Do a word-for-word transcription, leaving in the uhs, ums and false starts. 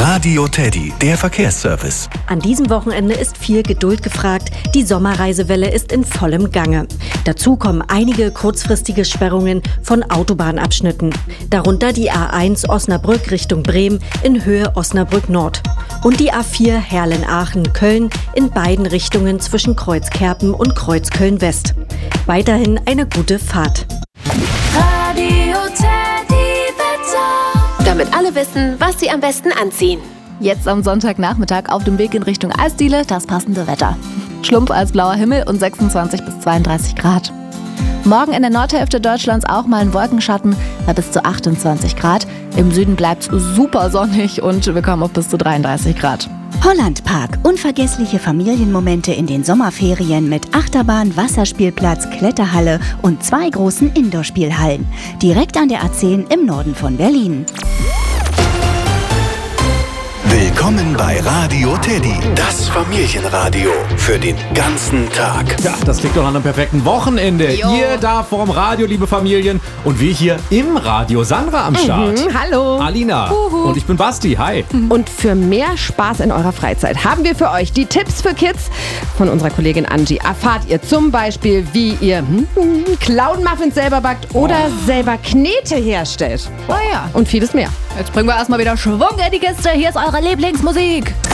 Radio Teddy, der Verkehrsservice. An diesem Wochenende ist viel Geduld gefragt. Die Sommerreisewelle ist in vollem Gange. Dazu kommen einige kurzfristige Sperrungen von Autobahnabschnitten. Darunter die A eins Osnabrück Richtung Bremen in Höhe Osnabrück Nord. Und die A vier Herlen-Aachen-Köln in beiden Richtungen zwischen Kreuzkerpen und Kreuzköln West. Weiterhin eine gute Fahrt. Radio Teddy Wetter. Damit alle wissen, was sie am besten anziehen. Jetzt am Sonntagnachmittag auf dem Weg in Richtung Eisdiele das passende Wetter. Schlumpf als blauer Himmel und sechsundzwanzig bis zweiunddreißig Grad. Morgen in der Nordhälfte Deutschlands auch mal ein Wolkenschatten bei bis zu achtundzwanzig Grad. Im Süden bleibt es super sonnig und wir kommen auf bis zu dreiunddreißig Grad. Hollandpark. Unvergessliche Familienmomente in den Sommerferien mit Achterbahn, Wasserspielplatz, Kletterhalle und zwei großen Indoor-Spielhallen. Direkt an der A zehn im Norden von Berlin. Willkommen bei Radio Teddy, das Familienradio für den ganzen Tag. Ja, das klingt doch an einem perfekten Wochenende. Jo. Ihr da vorm Radio, liebe Familien, und wir hier im Radio. Sandra am Start. Mhm, hallo. Alina. Uhu. Und ich bin Basti. Hi. Und für mehr Spaß in eurer Freizeit haben wir für euch die Tipps für Kids von unserer Kollegin Angie. Erfahrt ihr zum Beispiel, wie ihr hm, Clown-Muffins selber backt oder Oh. selber Knete herstellt. Oh ja. Und vieles mehr. Jetzt bringen wir erstmal wieder Schwung in die Kiste. Hier ist eure Lieblingsmusik.